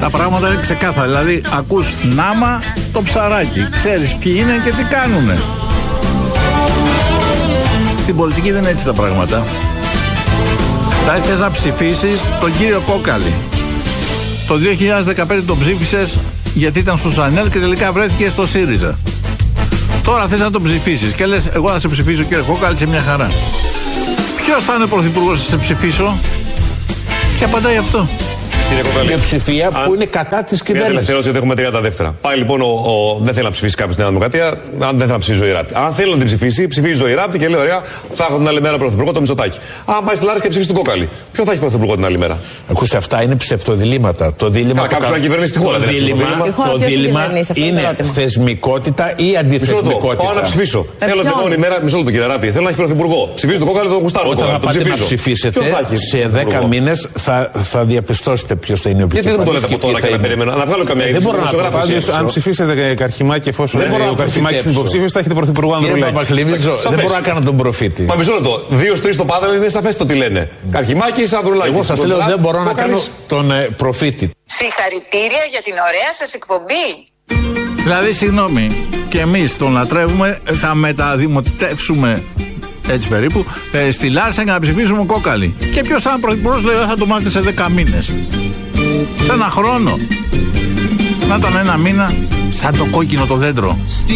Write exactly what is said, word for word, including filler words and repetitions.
Τα πράγματα είναι ξεκάθαρα. Δηλαδή, ακούς Νάμα το ψαράκι. Ξέρεις ποιοι είναι και τι κάνουνε. Στην πολιτική δεν είναι έτσι τα πράγματα. Θα ήθελες να ψηφίσεις τον κύριο Κόκαλη. Το δύο χιλιάδες δεκαπέντε τον ψήφισες γιατί ήταν στο Σανέλ και τελικά βρέθηκε στο ΣΥΡΙΖΑ. Τώρα θες να τον ψηφίσεις και λες, εγώ θα σε ψηφίσω κύριε Κόκαλη, σε μια χαρά. Ποιος θα είναι ο πρωθυπουργός να σε ψηφίσω? Και απαντάει αυτό. Και ψηφία αν... που είναι κατά τη κυβέρνηση. Μια τελευταία ερώτηση, γιατί έχουμε τριάντα δεύτερα. Πάει λοιπόν, ο, ο, δεν θέλει να ψηφίσει κάποιο στην Νέα Δημοκρατία, αν δεν θέλει να ψηφίσει Ζωή Ράπτη. Αν θέλει να την ψηφίσει, ψηφίζει Ζωή Ράπτη και λέει: ωραία, θα έχω την άλλη μέρα πρωθυπουργό το Μητσοτάκη. Αν πάει στη Λάρισα και ψηφίσει τον Κόκαλη, ποιο θα έχει πρωθυπουργό την άλλη μέρα? Ακούστε, αυτά είναι ψευτοδιλήμματα. Το δίλημα. Κάποιο να κυβερνήσει τη χώρα. Το δίλημα, το δίλημα είναι θεσμικότητα ή αντιθεσμικότητα. Πάω να ψηφίσω. Θέλω την επόμενη μέρα, μισό λεπτό κύριε Ράπτη, θέλω να έχει πρωθυπουργό. Ψηφίζει τον Κόκαλη, τον Γουστάρο. Όταν θα πάτε να ψηφίσετε, σε δέκα μήνες θα διαπιστώσετε ποιο θα είναι ο επικεφαλής. Δεν το λέτε από τώρα και να περιμένω. Να βγάλω καμία δεν μπορώ να δημοσιογράφηση. Αν ψηφίσετε Καρχιμάκη, εφόσον ο Καρχιμάκης είναι υποψήφιος, θα έχετε πρωθυπουργό Ανδρουλάκη. Δεν μπορώ να κάνω τον προφήτη. Μα μισό λεπτό. Δύο-τρει στο πάνελ είναι σαφές το τι λένε. Καρχιμάκης, Ανδρουλάκη. Εγώ σας λέω δεν μπορώ να κάνω τον προφήτη. Συγχαρητήρια για την ωραία σας εκπομπή. Δηλαδή, συγγνώμη, και εμείς τον λατρεύουμε, θα μεταδημοτεύσουμε. Έτσι περίπου, ε, στη Λάρισα για να ψηφίσουμε Κόκαλη. Και ποιος θα είναι πρωθυπουργός, λέει, θα το μάθετε σε δέκα μήνες. Σε ένα χρόνο. Να ήταν ένα μήνα, σαν το κόκκινο το δέντρο.